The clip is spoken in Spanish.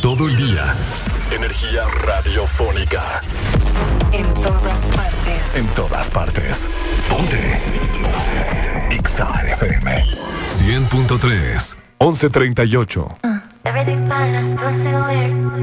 todo el día. Energía radiofónica. En todas partes. En todas partes. Ponte. Exa FM 100.3 11:38. Everything fine, I still feel weird.